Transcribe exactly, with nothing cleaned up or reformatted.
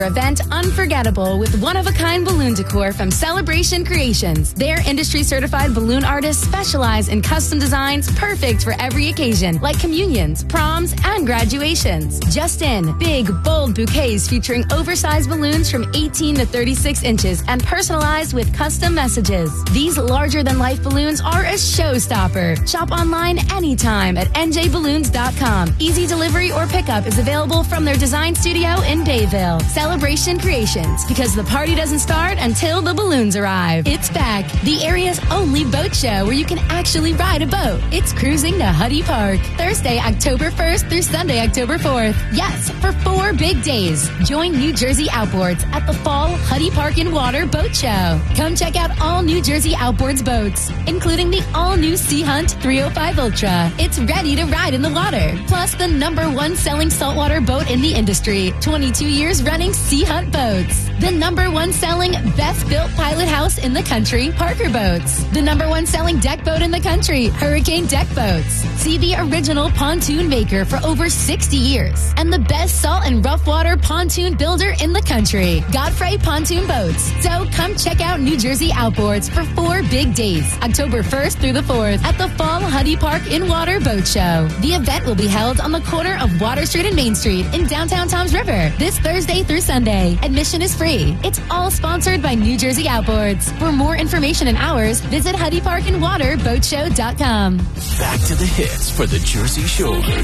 Event unforgettable with one-of-a-kind balloon decor from Celebration Creations. Their industry-certified balloon artists specialize in custom designs perfect for every occasion, like communions, proms, and graduations. Just in, big, bold bouquets featuring oversized balloons from eighteen to thirty-six inches and personalized with custom messages. These larger-than-life balloons are a showstopper. Shop online anytime at N J balloons dot com. Easy delivery or pickup is available from their design studio in Bayville. Celebration Creations, because the party doesn't start until the balloons arrive. It's back, the area's only boat show where you can actually ride a boat. It's cruising to Huddy Park, Thursday, October first through Sunday, October fourth. Yes, for four big days. Join New Jersey Outboards at the Fall Huddy Park and Water Boat Show. Come check out all New Jersey Outboards boats, including the all-new Sea Hunt three oh five Ultra. It's ready to ride in the water. Plus, the number one selling saltwater boat in the industry. twenty-two years running Sea Hunt Boats. The number one selling best built pilot house in the country, Parker Boats. The number one selling deck boat in the country, Hurricane Deck Boats. See the original pontoon maker for over sixty years and the best salt and rough water pontoon builder in the country, Godfrey Pontoon Boats. So come check out New Jersey Outboards for four big days, October first through the fourth at the Fall Huddy Park in Water Boat Show. The event will be held on the corner of Water Street and Main Street in downtown Toms River this Thursday through Sunday. Admission is free. It's all sponsored by New Jersey Outboards. For more information and hours, visit Huddy Park and Water Boat Show dot com. Back to the hits for the Jersey Shore.